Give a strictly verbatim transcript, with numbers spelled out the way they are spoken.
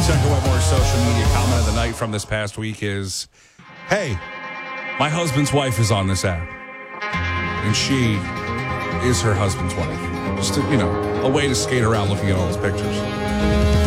Second Wetmore social media comment of the night from this past week is, hey, my husband's wife is on this app. And she is her husband's wife. Just, to, you know, a way to skate around looking at all those pictures.